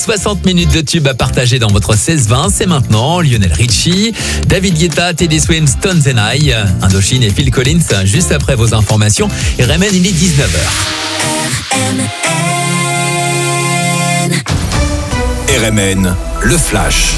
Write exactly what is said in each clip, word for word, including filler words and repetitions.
soixante minutes de tube à partager dans votre seize vingt, c'est maintenant Lionel Richie, David Guetta, Teddy Swims, Stones and I, Indochine et Phil Collins, juste après vos informations. Et R M N, il est dix-neuf heures. R M N, le Flash.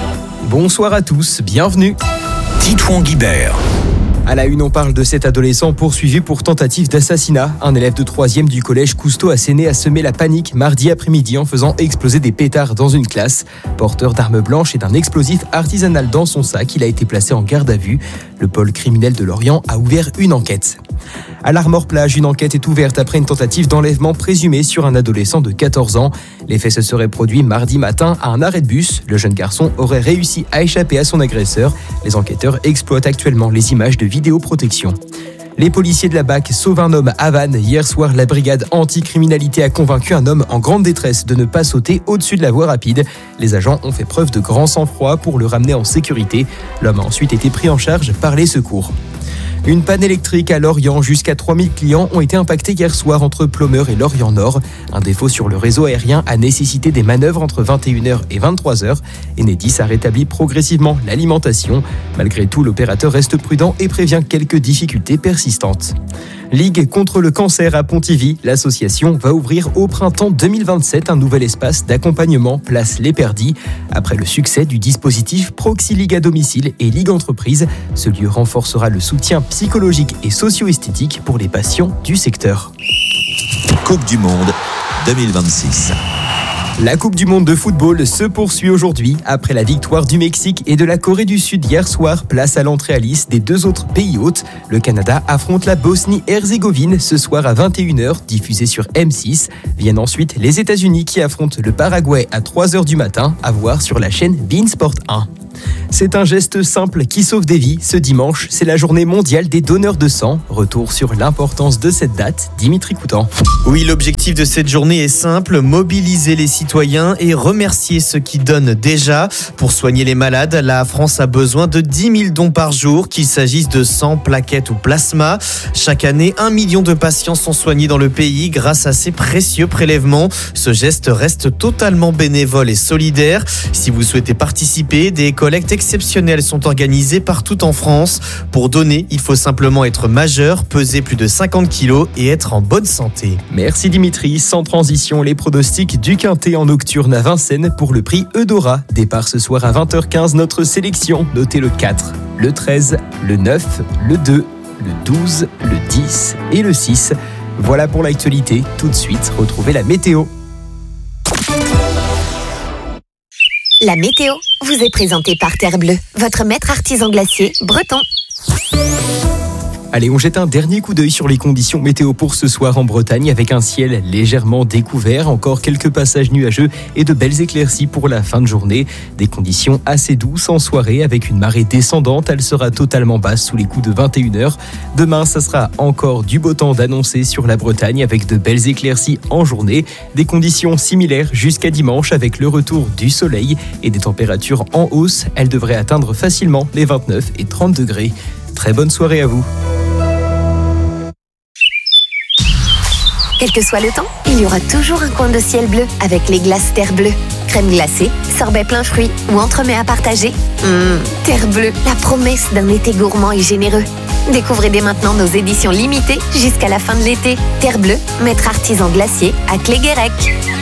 Bonsoir à tous, bienvenue. Titouan Guibert. À la une, on parle de cet adolescent poursuivi pour tentative d'assassinat. Un élève de troisième du collège Cousteau à Séné a semé la panique mardi après-midi en faisant exploser des pétards dans une classe. Porteur d'armes blanches et d'un explosif artisanal dans son sac, il a été placé en garde à vue. Le pôle criminel de Lorient a ouvert une enquête. À l'Armor-Plage, une enquête est ouverte après une tentative d'enlèvement présumée sur un adolescent de quatorze ans. Les faits se seraient produits mardi matin à un arrêt de bus. Le jeune garçon aurait réussi à échapper à son agresseur. Les enquêteurs exploitent actuellement les images de vidéoprotection. Les policiers de la B A C sauvent un homme à Vannes. Hier soir, la brigade anticriminalité a convaincu un homme en grande détresse de ne pas sauter au-dessus de la voie rapide. Les agents ont fait preuve de grand sang-froid pour le ramener en sécurité. L'homme a ensuite été pris en charge par les secours. Une panne électrique à Lorient. Jusqu'à trois mille clients ont été impactés hier soir entre Plomeur et Lorient Nord. Un défaut sur le réseau aérien a nécessité des manœuvres entre vingt et une heures et vingt-trois heures. Enedis a rétabli progressivement l'alimentation. Malgré tout, l'opérateur reste prudent et prévient quelques difficultés persistantes. Ligue contre le cancer à Pontivy. L'association va ouvrir au printemps deux mille vingt-sept un nouvel espace d'accompagnement place Les Perdis. Après le succès du dispositif Proxy Ligue à domicile et Ligue Entreprise, ce lieu renforcera le soutien psychologique et socio-esthétique pour les patients du secteur. Coupe du Monde deux mille vingt-six. La Coupe du Monde de football se poursuit aujourd'hui. Après la victoire du Mexique et de la Corée du Sud hier soir, place à l'entrée à liste des deux autres pays hôtes. Le Canada affronte la Bosnie-Herzégovine ce soir à vingt et une heures, diffusé sur M six. Viennent ensuite les États-Unis qui affrontent le Paraguay à trois heures du matin, à voir sur la chaîne beIN Sport un. C'est un geste simple qui sauve des vies. Ce dimanche, c'est la journée mondiale des donneurs de sang. Retour sur l'importance de cette date, Dimitri Coutan. Oui, l'objectif de cette journée est simple, mobiliser les citoyens et remercier ceux qui donnent déjà. Pour soigner les malades, la France a besoin de dix mille dons par jour, qu'il s'agisse de sang, plaquettes ou plasma. Chaque année, un million de patients sont soignés dans le pays grâce à ces précieux prélèvements. Ce geste reste totalement bénévole et solidaire. Si vous souhaitez participer, des collectes exceptionnelles sont organisées partout en France. Pour donner, il faut simplement être majeur, peser plus de cinquante kilos et être en bonne santé. Merci Dimitri. Sans transition, les pronostics du Quintet en nocturne à Vincennes pour le prix Eudora. Départ ce soir à vingt heures quinze, notre sélection. Notez le quatre, le treize, le neuf, le deux, le douze, le dix et le six. Voilà pour l'actualité. Tout de suite, retrouvez la météo. La météo vous est présentée par Terre Bleue, votre maître artisan glacier breton. Allez, on jette un dernier coup d'œil sur les conditions météo pour ce soir en Bretagne avec un ciel légèrement découvert, encore quelques passages nuageux et de belles éclaircies pour la fin de journée. Des conditions assez douces en soirée avec une marée descendante, elle sera totalement basse sous les coups de vingt et une heures. Demain, ça sera encore du beau temps d'annoncer sur la Bretagne avec de belles éclaircies en journée. Des conditions similaires jusqu'à dimanche avec le retour du soleil et des températures en hausse. Elles devraient atteindre facilement les vingt-neuf et trente degrés. Très bonne soirée à vous. Quel que soit le temps, il y aura toujours un coin de ciel bleu avec les glaces Terre Bleue. Crème glacée, sorbet plein fruits ou entremets à partager. Mmh, Terre Bleue, la promesse d'un été gourmand et généreux. Découvrez dès maintenant nos éditions limitées jusqu'à la fin de l'été. Terre Bleue, maître artisan glacier à Cléguérec.